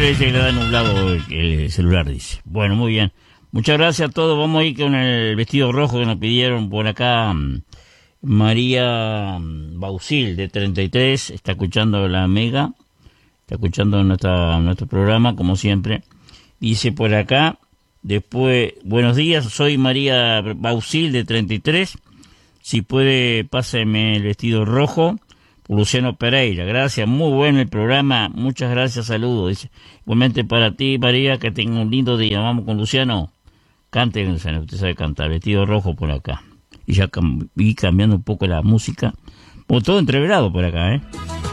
dice que le da nublado el celular, dice. Bueno, muy bien. Muchas gracias a todos. Vamos a ir con el vestido rojo que nos pidieron por acá. María Bausil, de 33, está escuchando la Mega, está escuchando nuestro programa, como siempre. Dice por acá, después, buenos días, soy María Bausil, de 33. Si puede, páseme el vestido rojo. Luciano Pereira, gracias, muy bueno el programa, muchas gracias, saludos. Dice, igualmente para ti, María, que tenga un lindo día. Vamos con Luciano, cante, Luciano, usted sabe cantar, vestido rojo por acá. Y ya vi cambiando un poco la música, todo entreverado por acá,